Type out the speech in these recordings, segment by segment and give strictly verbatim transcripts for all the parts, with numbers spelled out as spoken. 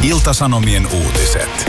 Ilta-Sanomien uutiset.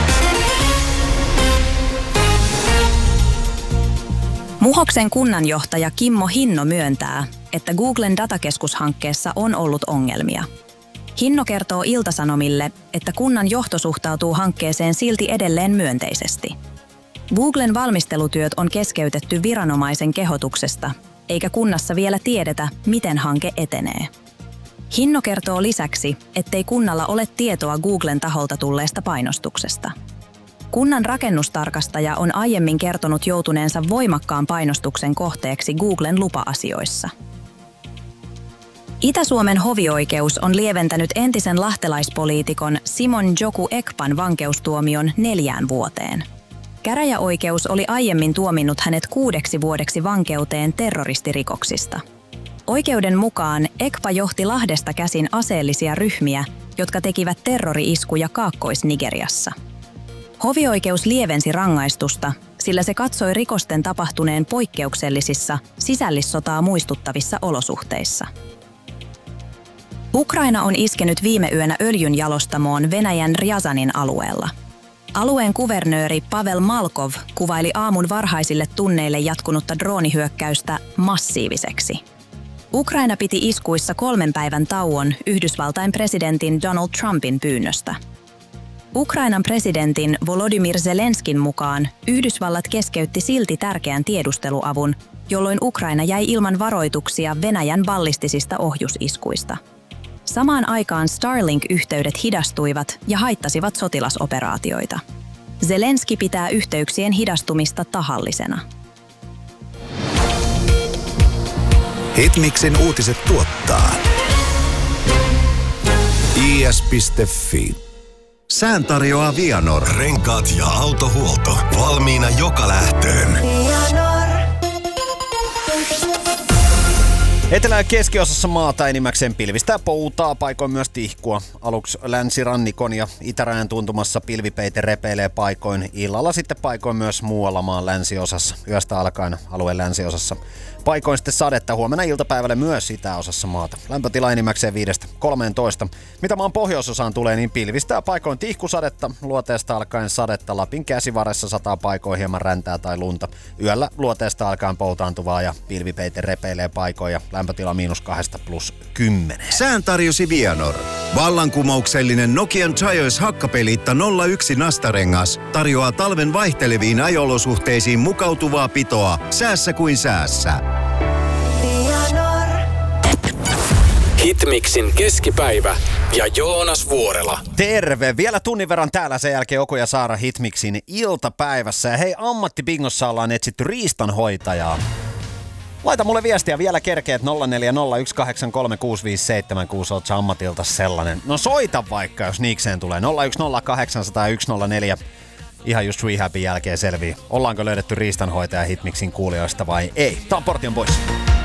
Muhoksen kunnanjohtaja Kimmo Hinno myöntää, että Googlen datakeskushankkeessa on ollut ongelmia. Hinno kertoo Ilta-Sanomille, että kunnan johto suhtautuu hankkeeseen silti edelleen myönteisesti. Googlen valmistelutyöt on keskeytetty viranomaisen kehotuksesta, eikä kunnassa vielä tiedetä, miten hanke etenee. Hinno kertoo lisäksi, ettei kunnalla ole tietoa Googlen taholta tulleesta painostuksesta. Kunnan rakennustarkastaja on aiemmin kertonut joutuneensa voimakkaan painostuksen kohteeksi Googlen lupa-asioissa. Itä-Suomen hovioikeus on lieventänyt entisen lahtelaispoliitikon Simon Joku Ekpan vankeustuomion neljään vuoteen. Käräjäoikeus oli aiemmin tuominnut hänet kuudeksi vuodeksi vankeuteen terroristirikoksista. Oikeuden mukaan Ekpa johti Lahdesta käsin aseellisia ryhmiä, jotka tekivät terrori-iskuja Kaakkois-Nigeriassa. Hovioikeus lievensi rangaistusta, sillä se katsoi rikosten tapahtuneen poikkeuksellisissa, sisällissotaa muistuttavissa olosuhteissa. Ukraina on iskenyt viime yönä öljynjalostamoon Venäjän Rjazanin alueella. Alueen kuvernööri Pavel Malkov kuvaili aamun varhaisille tunneille jatkunutta droonihyökkäystä massiiviseksi. Ukraina piti iskuissa kolmen päivän tauon Yhdysvaltain presidentin Donald Trumpin pyynnöstä. Ukrainan presidentin Volodymyr Zelenskin mukaan Yhdysvallat keskeytti silti tärkeän tiedusteluavun, jolloin Ukraina jäi ilman varoituksia Venäjän ballistisista ohjusiskuista. Samaan aikaan Starlink-yhteydet hidastuivat ja haittasivat sotilasoperaatioita. Zelenski pitää yhteyksien hidastumista tahallisena. Hitmixin uutiset tuottaa I S piste F I. Sään tarjoaa Vianor. Renkaat ja autohuolto. Valmiina joka lähtöön. Etelä- ja keskiosassa maata enimmäkseen pilvistää poutaa, paikoin myös tihkua. Aluksi länsirannikon ja itärajan tuntumassa pilvipeite repeilee paikoin. Illalla sitten paikoin myös muualla maan länsiosassa. Yöstä alkaen alueen länsiosassa. Paikoin sitten sadetta, huomenna iltapäivällä myös itäosassa maata. Lämpötila enimmäkseen viidestä kolmeentoista. Mitä maan pohjoisosaan tulee, niin pilvistää paikoin tihkusadetta. Luoteesta alkaen sadetta, Lapin käsivarressa sataa paikoin hieman räntää tai lunta. Yöllä luoteesta alkaen poutaantuvaa ja pilvipeite repeilee paikoin ja lämpötila miinus kahdesta plus kymmenen. Sään tarjosi Vianor. Vallankumouksellinen Nokian Giants hakkapeliitta nolla yksi nastarengas tarjoaa talven vaihteleviin ajolosuhteisiin mukautuvaa pitoa säässä kuin säässä. Hitmixin keskipäivä ja Joonas Vuorela. Terve! Vielä tunnin verran täällä, sen jälkeen Oku ja Saara Hitmixin iltapäivässä. Ja hei, ammattibingossa ollaan etsitty riistanhoitajaa. Laita mulle viestiä vielä kerkeet nolla neljä nolla yksi kahdeksan kolme kuusi viisi seitsemän kuusi, oot sä ammatilta sellainen. No soita vaikka, jos niikseen tulee. nolla yksi nolla kahdeksan nolla yksi nolla neljä. Ihan just rehabin jälkeen selvii, ollaanko löydetty riistanhoitaja Hitmixin kuulijoista vai ei. Tää on Portion Boys.